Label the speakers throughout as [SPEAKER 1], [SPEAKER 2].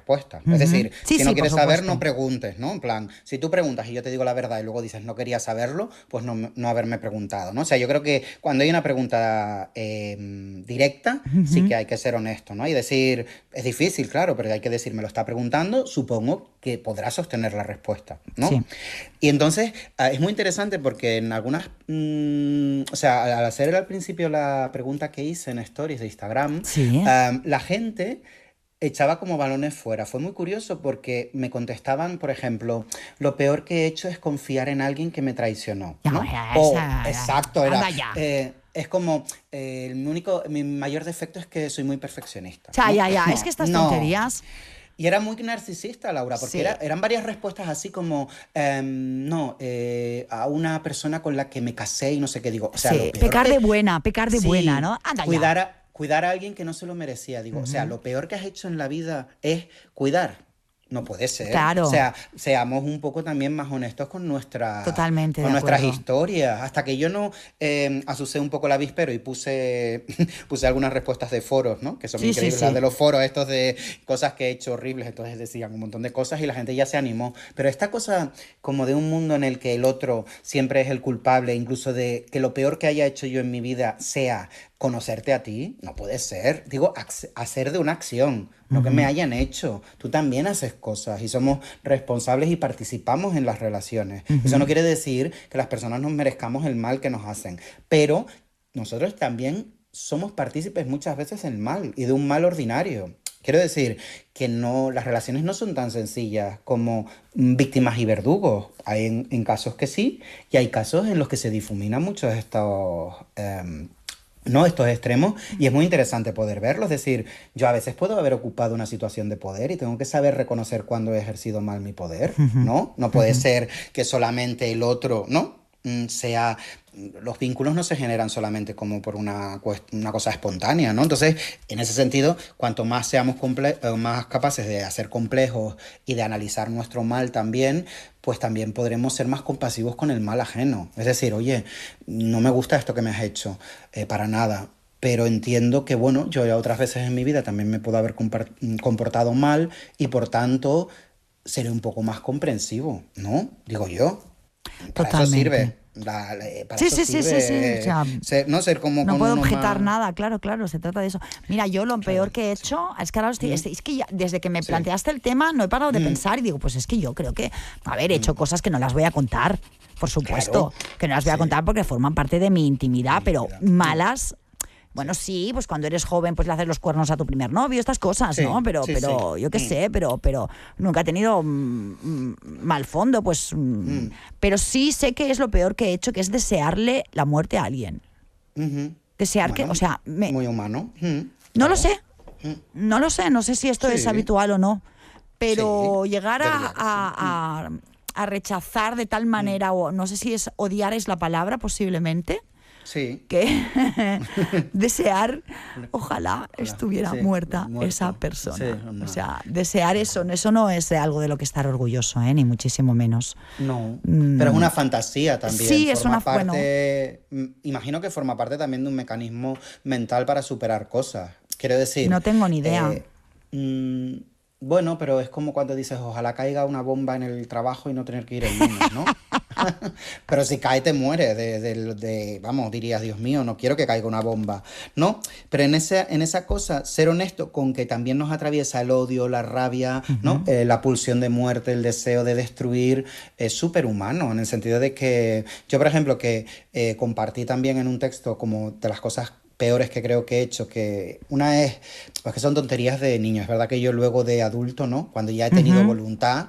[SPEAKER 1] respuesta. Es decir,
[SPEAKER 2] Sí,
[SPEAKER 1] si no
[SPEAKER 2] sí, por
[SPEAKER 1] quieres saber,
[SPEAKER 2] supuesto.
[SPEAKER 1] no preguntes, ¿no? En plan, si tú preguntas y yo te digo la verdad y luego dices no quería saberlo, pues no haberme preguntado, ¿no? O sea, yo creo que cuando hay una pregunta directa, sí que
[SPEAKER 2] Ujú.
[SPEAKER 1] hay que ser honesto, ¿no? Y decir, es difícil, claro, pero hay que decir, me lo está preguntando, supongo que podrá sostener la respuesta, ¿no?
[SPEAKER 2] Sí,
[SPEAKER 1] Y entonces es muy interesante porque en algunas, o sea, al hacer al principio la pregunta que hice en Stories de Instagram,
[SPEAKER 2] sí.
[SPEAKER 1] la gente echaba como balones fuera. Fue muy curioso porque me contestaban, por ejemplo, lo peor que he hecho es confiar en alguien que me traicionó,
[SPEAKER 2] Ya,
[SPEAKER 1] ¿no?
[SPEAKER 2] ya,
[SPEAKER 1] O,
[SPEAKER 2] esa...
[SPEAKER 1] exacto, era,
[SPEAKER 2] Anda ya.
[SPEAKER 1] es como, mi mayor defecto es que soy muy perfeccionista,
[SPEAKER 2] Ya,
[SPEAKER 1] ¿no?
[SPEAKER 2] ya, ya. Es que
[SPEAKER 1] No,
[SPEAKER 2] estas
[SPEAKER 1] no.
[SPEAKER 2] tonterías...
[SPEAKER 1] Y era muy narcisista, Laura, porque
[SPEAKER 2] Sí.
[SPEAKER 1] eran varias respuestas así como, no, a una persona con la que me casé y no sé qué digo. O sea, lo
[SPEAKER 2] Sí,
[SPEAKER 1] peor que,
[SPEAKER 2] pecar de buena,
[SPEAKER 1] sí,
[SPEAKER 2] ¿no? Anda ya.
[SPEAKER 1] cuidar a alguien que no se lo merecía. Digo, o sea,
[SPEAKER 2] Ujú.
[SPEAKER 1] lo peor que has hecho en la vida es cuidar. No puede ser. O
[SPEAKER 2] Claro,
[SPEAKER 1] sea, seamos un poco también más honestos con
[SPEAKER 2] totalmente de
[SPEAKER 1] con nuestras
[SPEAKER 2] acuerdo.
[SPEAKER 1] historias. Hasta que yo no asusé un poco el avispero y puse algunas respuestas de foros, ¿no? Que son
[SPEAKER 2] Sí, sí,
[SPEAKER 1] increíbles, las
[SPEAKER 2] sí.
[SPEAKER 1] de los foros estos de cosas que he hecho horribles. Entonces decían un montón de cosas y la gente ya se animó. Pero esta cosa como de un mundo en el que el otro siempre es el culpable, incluso de que lo peor que haya hecho yo en mi vida sea conocerte a ti, no puede ser. Digo, hacer de una acción, no que me
[SPEAKER 2] Ujú.
[SPEAKER 1] hayan hecho. Tú también haces cosas y somos responsables y participamos en las relaciones. Eso no
[SPEAKER 2] Ujú.
[SPEAKER 1] quiere decir que las personas nos merezcamos el mal que nos hacen, pero nosotros también somos partícipes muchas veces del mal y de un mal ordinario. Quiero decir que no, las relaciones no son tan sencillas como víctimas y verdugos. Hay en casos que sí, y hay casos en los que se difuminan muchos estos, no, estos extremos, y es muy interesante poder verlo. Es decir, yo a veces puedo haber ocupado una situación de poder y tengo que saber reconocer cuándo he ejercido mal mi poder,
[SPEAKER 2] Ujú.
[SPEAKER 1] ¿no? No puede
[SPEAKER 2] Ujú.
[SPEAKER 1] ser que solamente el otro, ¿no? Sea, los vínculos no se generan solamente como por una cosa espontánea, ¿no? Entonces, en ese sentido, cuanto más seamos más capaces de hacer complejos y de analizar nuestro mal también, pues también podremos ser más compasivos con el mal ajeno. Es decir, oye, no me gusta esto que me has hecho, para nada. Pero entiendo que, bueno, yo ya otras veces en mi vida también me puedo haber comportado mal y por tanto seré un poco más comprensivo, ¿no? Digo yo. Para eso
[SPEAKER 2] Totalmente.
[SPEAKER 1] sirve. Para
[SPEAKER 2] Sí,
[SPEAKER 1] eso
[SPEAKER 2] sí, sí, sí, sí. O
[SPEAKER 1] sirve
[SPEAKER 2] sea,
[SPEAKER 1] no ser como
[SPEAKER 2] no
[SPEAKER 1] con
[SPEAKER 2] puedo
[SPEAKER 1] uno
[SPEAKER 2] objetar
[SPEAKER 1] más.
[SPEAKER 2] nada, claro, claro, se trata de eso. Mira, yo lo
[SPEAKER 1] Claro,
[SPEAKER 2] peor que he
[SPEAKER 1] sí.
[SPEAKER 2] hecho es que ahora
[SPEAKER 1] Mm,
[SPEAKER 2] es que desde que me
[SPEAKER 1] sí.
[SPEAKER 2] planteaste el tema no he parado de
[SPEAKER 1] Mm,
[SPEAKER 2] pensar y digo, pues es que yo creo que, a ver, he hecho
[SPEAKER 1] mm.
[SPEAKER 2] cosas que no las voy a contar, por
[SPEAKER 1] Claro,
[SPEAKER 2] supuesto, que no las voy a
[SPEAKER 1] sí.
[SPEAKER 2] contar porque forman parte de mi intimidad, pero
[SPEAKER 1] Intimidad. Mm,
[SPEAKER 2] malas.
[SPEAKER 1] sí.
[SPEAKER 2] Bueno, sí, pues cuando eres joven, pues le haces los cuernos a tu primer novio, estas cosas, ¿no?
[SPEAKER 1] Sí, sí, sí.
[SPEAKER 2] Yo qué
[SPEAKER 1] Mm,
[SPEAKER 2] sé, pero nunca he tenido mal fondo, pues.
[SPEAKER 1] mm.
[SPEAKER 2] Pero sí sé que es lo peor que he hecho, que es desearle la muerte a alguien.
[SPEAKER 1] Ujú.
[SPEAKER 2] Desear que, o
[SPEAKER 1] Bueno,
[SPEAKER 2] sea,
[SPEAKER 1] muy humano.
[SPEAKER 2] no lo
[SPEAKER 1] Claro.
[SPEAKER 2] sé,
[SPEAKER 1] Mm,
[SPEAKER 2] no sé si esto es
[SPEAKER 1] sí,
[SPEAKER 2] habitual o no,
[SPEAKER 1] sí.
[SPEAKER 2] pero llegar
[SPEAKER 1] Debería de ser.
[SPEAKER 2] a rechazar de tal
[SPEAKER 1] Mm,
[SPEAKER 2] manera, o no sé si es odiar es la palabra posiblemente,
[SPEAKER 1] sí.
[SPEAKER 2] que desear, ojalá
[SPEAKER 1] Ojalá.
[SPEAKER 2] estuviera
[SPEAKER 1] Sí,
[SPEAKER 2] muerta esa
[SPEAKER 1] muerto. Sí,
[SPEAKER 2] persona. O
[SPEAKER 1] no.
[SPEAKER 2] sea, desear
[SPEAKER 1] Claro.
[SPEAKER 2] eso no es algo de lo que estar orgulloso, ni muchísimo menos.
[SPEAKER 1] No, pero es
[SPEAKER 2] Mm,
[SPEAKER 1] una fantasía también,
[SPEAKER 2] sí, es una,
[SPEAKER 1] forma
[SPEAKER 2] bueno,
[SPEAKER 1] parte, imagino que forma parte también de un mecanismo mental para superar cosas. Quiero decir,
[SPEAKER 2] no tengo ni idea.
[SPEAKER 1] eh, mm, bueno, pero es como cuando dices, ojalá caiga una bomba en el trabajo y no tener que ir el lunes, ¿no? Pero si cae te mueres vamos, dirías, Dios mío, no quiero que caiga una bomba, ¿no? Pero en esa cosa, ser honesto con que también nos atraviesa el odio, la rabia, ¿no?
[SPEAKER 2] Ujú.
[SPEAKER 1] La pulsión de muerte, el deseo de destruir, es súper humano, en el sentido de que yo, por ejemplo, que compartí también en un texto como de las cosas peores que creo que he hecho, que una es, pues que son tonterías de niño, es verdad que yo luego de adulto, ¿no? Cuando ya he tenido
[SPEAKER 2] Ujú.
[SPEAKER 1] voluntad,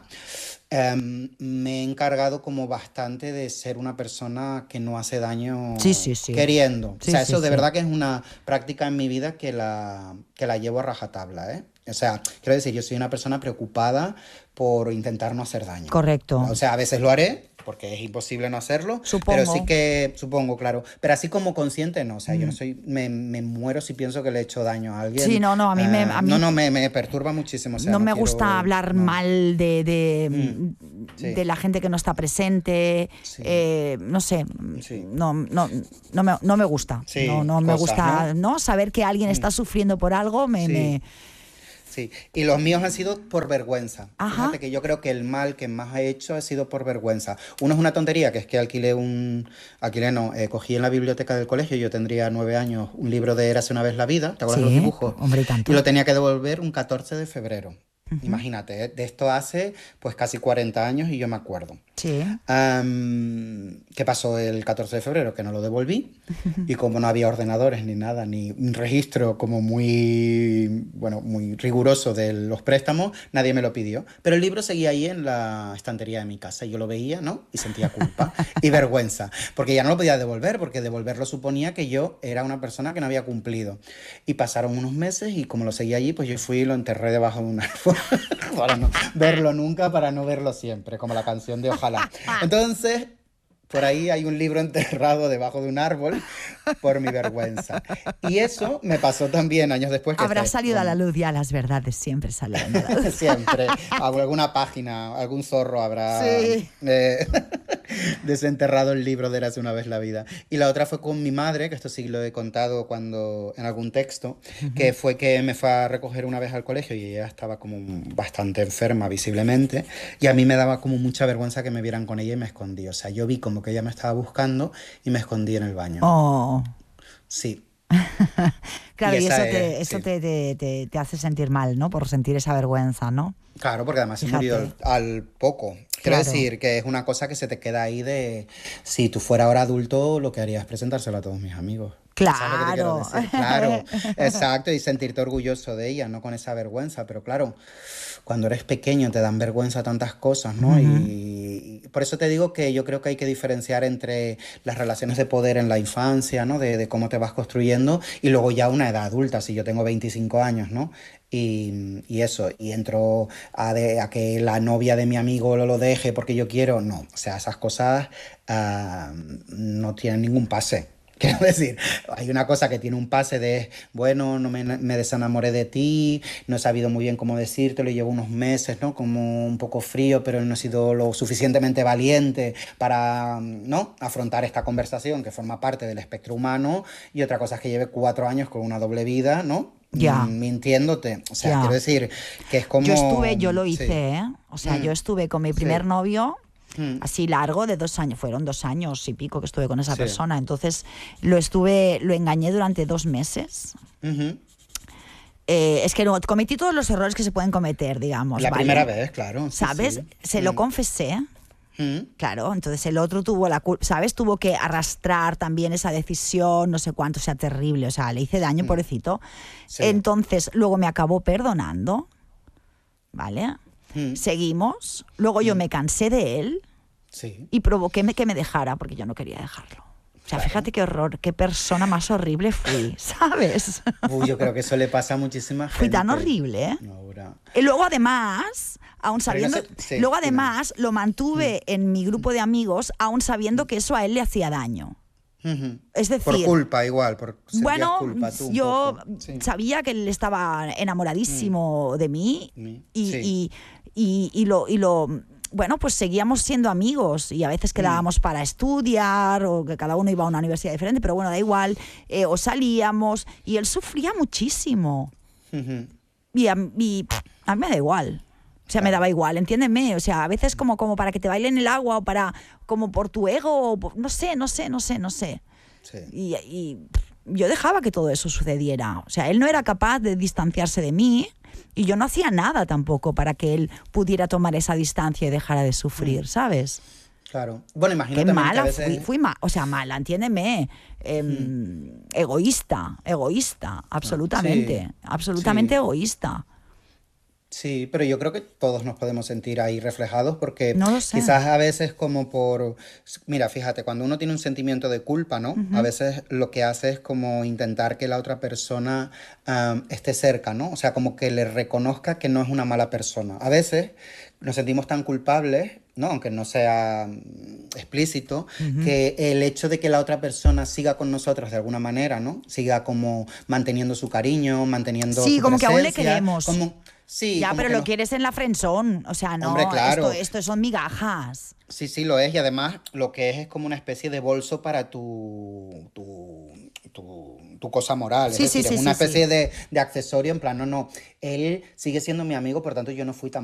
[SPEAKER 1] me he encargado como bastante de ser una persona que no hace
[SPEAKER 2] Sí,
[SPEAKER 1] daño
[SPEAKER 2] sí, sí.
[SPEAKER 1] queriendo. O
[SPEAKER 2] Sí,
[SPEAKER 1] sea,
[SPEAKER 2] sí,
[SPEAKER 1] eso de
[SPEAKER 2] sí.
[SPEAKER 1] verdad que es una práctica en mi vida que la llevo a rajatabla, ¿eh? O sea, quiero decir, yo soy una persona preocupada por intentar no hacer daño.
[SPEAKER 2] Correcto.
[SPEAKER 1] O sea, a veces lo haré, porque es imposible no hacerlo, pero sí
[SPEAKER 2] Supongo.
[SPEAKER 1] que, supongo, claro, pero así como consciente, no, o sea, yo no
[SPEAKER 2] Mm.
[SPEAKER 1] soy, me muero si pienso que le he hecho daño a
[SPEAKER 2] Sí,
[SPEAKER 1] alguien.
[SPEAKER 2] no, no, a
[SPEAKER 1] No,
[SPEAKER 2] mí
[SPEAKER 1] no, me perturba muchísimo, o sea,
[SPEAKER 2] no
[SPEAKER 1] no
[SPEAKER 2] me gusta
[SPEAKER 1] quiero,
[SPEAKER 2] hablar
[SPEAKER 1] no.
[SPEAKER 2] mal
[SPEAKER 1] Mm,
[SPEAKER 2] de
[SPEAKER 1] sí,
[SPEAKER 2] la gente que no está presente.
[SPEAKER 1] sí,
[SPEAKER 2] No sé,
[SPEAKER 1] sí,
[SPEAKER 2] no me gusta.
[SPEAKER 1] sí,
[SPEAKER 2] No me
[SPEAKER 1] cosas, ¿no?
[SPEAKER 2] gusta, ¿no? Saber que alguien
[SPEAKER 1] Mm,
[SPEAKER 2] está sufriendo por algo
[SPEAKER 1] sí. Sí, y los míos han sido por vergüenza.
[SPEAKER 2] Ajá.
[SPEAKER 1] Fíjate que yo creo que el mal que más he hecho ha sido por vergüenza. Uno es una tontería, que es que alquilé no, cogí en la biblioteca del colegio, yo tendría 9 años, un libro de Érase una vez la vida, ¿te acuerdas de los
[SPEAKER 2] Sí,
[SPEAKER 1] dibujos?
[SPEAKER 2] hombre, y
[SPEAKER 1] Y
[SPEAKER 2] tanto.
[SPEAKER 1] lo tenía que devolver un 14 de febrero.
[SPEAKER 2] Ujú.
[SPEAKER 1] Imagínate, de esto hace pues casi 40 años y yo me acuerdo.
[SPEAKER 2] Sí.
[SPEAKER 1] ¿Qué pasó el 14 de febrero? Que no lo devolví y como no había ordenadores ni nada, ni un registro como muy, bueno, muy riguroso de los préstamos, nadie me lo pidió. Pero el libro seguía ahí en la estantería de mi casa y yo lo veía, ¿no? Y sentía culpa y vergüenza, porque ya no lo podía devolver, porque devolverlo suponía que yo era una persona que no había cumplido. Y pasaron unos meses y como lo seguía allí, pues yo fui y lo enterré debajo de un árbol para no verlo nunca, para no verlo siempre, como la canción de Ojalá. Entonces, por ahí hay un libro enterrado debajo de un árbol por mi vergüenza. Y eso me pasó también años después que
[SPEAKER 2] Habrá salido a la luz ya, las verdades siempre salen a la luz.
[SPEAKER 1] siempre alguna página, algún zorro habrá
[SPEAKER 2] Sí.
[SPEAKER 1] desenterrado el libro de Érase una vez la vida. Y la otra fue con mi madre, que esto sí lo he contado cuando en algún texto, que fue que me fue a recoger una vez al colegio y ella estaba como bastante enferma visiblemente y a mí me daba como mucha vergüenza que me vieran con ella y me escondí. O sea, yo vi como que ella me estaba buscando y me escondí en el baño.
[SPEAKER 2] Oh.
[SPEAKER 1] Sí.
[SPEAKER 2] Claro,
[SPEAKER 1] Y
[SPEAKER 2] y
[SPEAKER 1] esa es,
[SPEAKER 2] eso
[SPEAKER 1] sí.
[SPEAKER 2] te hace sentir mal, ¿no? Por sentir esa vergüenza, ¿no?
[SPEAKER 1] Claro, porque además se murió
[SPEAKER 2] Fíjate.
[SPEAKER 1] al poco. Quiero
[SPEAKER 2] Claro.
[SPEAKER 1] decir que es una cosa que se te queda ahí de si tú fuera ahora adulto, lo que haría es presentárselo a todos mis amigos. ¿Sabes lo que te quiero
[SPEAKER 2] Claro.
[SPEAKER 1] decir? Claro, exacto, y sentirte orgulloso de ella, no con esa vergüenza, pero claro, cuando eres pequeño te dan vergüenza tantas cosas, ¿no?
[SPEAKER 2] Ujú.
[SPEAKER 1] Y por eso te digo que yo creo que hay que diferenciar entre las relaciones de poder en la infancia, ¿no? De cómo te vas construyendo y luego ya una edad adulta, si yo tengo 25 años, ¿no? Y eso, y entro a que la novia de mi amigo lo deje porque yo quiero, no, o sea, esas cosas no tienen ningún pase. Quiero decir, hay una cosa que tiene un pase de, bueno, no me desenamoré de ti, no he sabido muy bien cómo decírtelo, llevo unos meses, ¿no? Como un poco frío, pero no he sido lo suficientemente valiente para, ¿no? Afrontar esta conversación que forma parte del espectro humano. Y otra cosa es que lleve 4 años con una doble vida, ¿no?
[SPEAKER 2] Ya,
[SPEAKER 1] Mintiéndote. O sea, quiero
[SPEAKER 2] ya.
[SPEAKER 1] decir que es como,
[SPEAKER 2] Yo lo
[SPEAKER 1] sí,
[SPEAKER 2] hice, ¿eh? O sea, yo
[SPEAKER 1] mm,
[SPEAKER 2] estuve con mi primer
[SPEAKER 1] sí,
[SPEAKER 2] novio
[SPEAKER 1] mm,
[SPEAKER 2] así largo de 2 años, fueron 2 años y pico que estuve con esa
[SPEAKER 1] sí,
[SPEAKER 2] persona. Entonces lo engañé durante 2 meses.
[SPEAKER 1] ujú.
[SPEAKER 2] Es que no, cometí todos los errores que se pueden cometer, digamos,
[SPEAKER 1] La primera
[SPEAKER 2] ¿vale?
[SPEAKER 1] vez, claro, sí,
[SPEAKER 2] ¿Sabes?
[SPEAKER 1] sí.
[SPEAKER 2] Se lo confesé.
[SPEAKER 1] Mm,
[SPEAKER 2] Claro, entonces el otro tuvo la culpa, ¿sabes? Tuvo que arrastrar también esa decisión, no sé cuánto, o sea, terrible, o sea, le hice daño,
[SPEAKER 1] mm,
[SPEAKER 2] pobrecito.
[SPEAKER 1] sí.
[SPEAKER 2] Entonces, luego me acabó perdonando, ¿vale?
[SPEAKER 1] Mm,
[SPEAKER 2] Seguimos, luego yo
[SPEAKER 1] mm,
[SPEAKER 2] me cansé de él
[SPEAKER 1] sí,
[SPEAKER 2] y provoqué que me dejara porque yo no quería dejarlo. O sea,
[SPEAKER 1] claro.
[SPEAKER 2] fíjate qué horror, qué persona más horrible fui, ¿sabes?
[SPEAKER 1] Uy, yo creo que eso le pasa a muchísima
[SPEAKER 2] Fui tan
[SPEAKER 1] gente.
[SPEAKER 2] horrible, ¿eh?
[SPEAKER 1] Ahora.
[SPEAKER 2] Y luego además, aún
[SPEAKER 1] Pero no
[SPEAKER 2] sabiendo,
[SPEAKER 1] sé, sí,
[SPEAKER 2] luego
[SPEAKER 1] dime.
[SPEAKER 2] además lo
[SPEAKER 1] Mm,
[SPEAKER 2] mantuve en mi grupo de amigos, aún sabiendo que eso a él le hacía daño.
[SPEAKER 1] ujú.
[SPEAKER 2] Es
[SPEAKER 1] Por
[SPEAKER 2] decir,
[SPEAKER 1] culpa, igual, por sentías
[SPEAKER 2] bueno,
[SPEAKER 1] culpa tú un
[SPEAKER 2] yo
[SPEAKER 1] poco. Sí.
[SPEAKER 2] sabía que él estaba
[SPEAKER 1] Mm,
[SPEAKER 2] enamoradísimo de mí
[SPEAKER 1] sí.
[SPEAKER 2] y, bueno, pues seguíamos siendo amigos y a veces
[SPEAKER 1] Mm,
[SPEAKER 2] quedábamos para estudiar o que cada uno iba a una universidad diferente, pero bueno, da igual, o salíamos y él sufría muchísimo
[SPEAKER 1] ujú.
[SPEAKER 2] a mí me da igual. O sea, me
[SPEAKER 1] Claro.
[SPEAKER 2] daba igual, entiéndeme. O sea, a veces como para que te bailen el agua o como por tu ego, no sé, no sé, no sé, no sé.
[SPEAKER 1] Sí.
[SPEAKER 2] Y yo dejaba que todo eso sucediera. O sea, él no era capaz de distanciarse de mí y yo no hacía nada tampoco para que él pudiera tomar esa distancia y dejara de
[SPEAKER 1] Mm,
[SPEAKER 2] sufrir, ¿sabes?
[SPEAKER 1] claro. Bueno, imagino
[SPEAKER 2] Qué
[SPEAKER 1] también que a
[SPEAKER 2] mala fui,
[SPEAKER 1] veces.
[SPEAKER 2] o sea, mala, entiéndeme.
[SPEAKER 1] Mm,
[SPEAKER 2] Egoísta,
[SPEAKER 1] sí,
[SPEAKER 2] absolutamente, absolutamente
[SPEAKER 1] sí.
[SPEAKER 2] egoísta.
[SPEAKER 1] Sí, pero yo creo que todos nos podemos sentir ahí reflejados porque
[SPEAKER 2] No lo sé.
[SPEAKER 1] quizás a veces como por... Mira, fíjate, cuando uno tiene un sentimiento de culpa, ¿no? A
[SPEAKER 2] Ujú.
[SPEAKER 1] veces lo que hace es como intentar que la otra persona esté cerca, ¿no? O sea, como que le reconozca que no es una mala persona. A veces nos sentimos tan culpables, ¿no? Aunque no sea explícito,
[SPEAKER 2] Ujú.
[SPEAKER 1] que el hecho de que la otra persona siga con nosotros de alguna manera, ¿no? Siga como manteniendo su cariño, manteniendo
[SPEAKER 2] Sí,
[SPEAKER 1] su
[SPEAKER 2] como que aún le
[SPEAKER 1] presencia,
[SPEAKER 2] queremos.
[SPEAKER 1] como... Sí,
[SPEAKER 2] Ya,
[SPEAKER 1] como
[SPEAKER 2] pero
[SPEAKER 1] que
[SPEAKER 2] lo
[SPEAKER 1] nos...
[SPEAKER 2] quieres en la friendzone. O sea,
[SPEAKER 1] Hombre,
[SPEAKER 2] no,
[SPEAKER 1] claro,
[SPEAKER 2] esto son migajas.
[SPEAKER 1] sí, sí lo es y además lo que es como una especie de bolso para tu cosa moral. Es
[SPEAKER 2] Sí, sí,
[SPEAKER 1] decir,
[SPEAKER 2] sí,
[SPEAKER 1] es una
[SPEAKER 2] sí, sí.
[SPEAKER 1] especie de accesorio, en plan, no, él sigue siendo mi amigo, por tanto yo no fui tan